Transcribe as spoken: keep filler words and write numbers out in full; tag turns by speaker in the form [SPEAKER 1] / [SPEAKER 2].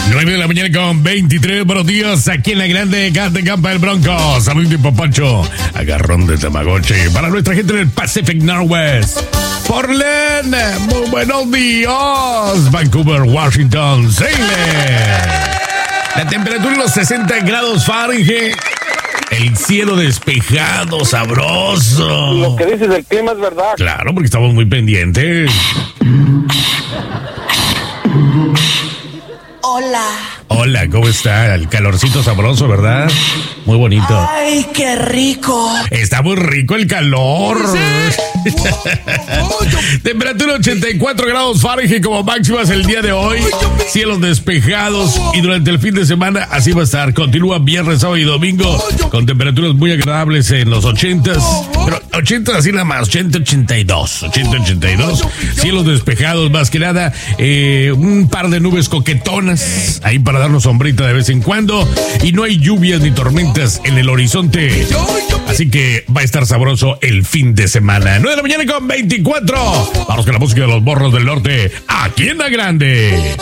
[SPEAKER 1] nueve de la mañana con veintitrés. Buenos días, aquí en la grande Cante Campa del Bronco. Salud y Popancho. Agarrón de Tamagotchi. Para nuestra gente del Pacific Northwest. Portland. Muy buenos días. Vancouver, Washington. Salem. La temperatura en los sesenta grados Fahrenheit. El cielo despejado, sabroso.
[SPEAKER 2] Lo que dices del clima es verdad.
[SPEAKER 1] Claro, porque estamos muy pendientes.
[SPEAKER 3] Hola.
[SPEAKER 1] Hola, ¿cómo está? El calorcito sabroso, ¿verdad? Muy bonito.
[SPEAKER 3] Ay, qué rico.
[SPEAKER 1] Está muy rico el calor. ¿Sí? Temperatura ochenta y cuatro grados Fahrenheit como máximas el día de hoy. Cielos despejados y durante el fin de semana así va a estar. Continúa viernes, sábado y domingo con temperaturas muy agradables en los ochentas. Pero ochenta así nada más, ochenta, ochenta y dos. ochenta, ochenta y dos. Cielos despejados más que nada. Eh, un par de nubes coquetonas ahí para darnos sombrita de vez en cuando. Y no hay lluvias ni tormentas en el horizonte. Así que va a estar sabroso el fin de semana. nueve de la mañana con veinticuatro. Vamos con la música de los Morros del Norte aquí en La Grande.